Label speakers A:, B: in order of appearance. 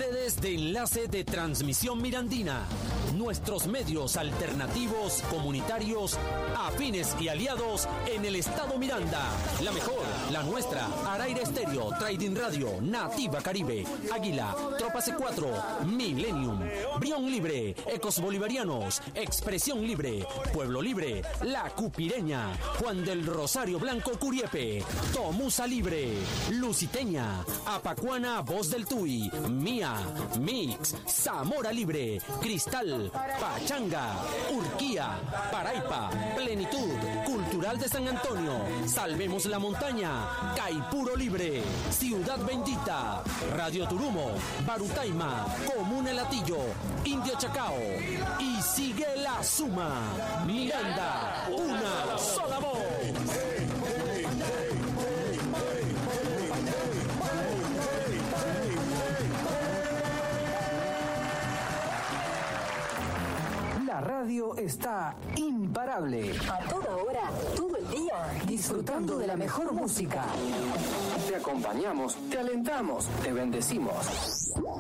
A: redes de enlace de Transmisión Mirandina. Nuestros medios alternativos, comunitarios, afines y aliados en el estado Miranda. La mejor, la nuestra, Araire Estéreo, Trading Radio, Nativa Caribe, Águila, Tropa C4, Millennium, Brión Libre, Ecos Bolivarianos, Expresión Libre, Pueblo Libre, La Cupireña, Juan del Rosario Blanco Curiepe, Tomusa Libre, Luciteña, Apacuana Voz del Tuy, Mía, Mix, Zamora Libre, Cristal, Pachanga, Urquía, Paraipa, Plenitud, Cultural de San Antonio, Salvemos la Montaña, Caipuro Libre, Ciudad Bendita, Radio Turumo, Barutaima, Comuna Latillo, Indio Chacao y sigue la suma. Miranda, una sola voz.
B: La radio está imparable.
C: A toda hora, todo el día,
B: Disfrutando de la mejor música.
D: Te acompañamos, te alentamos, te bendecimos.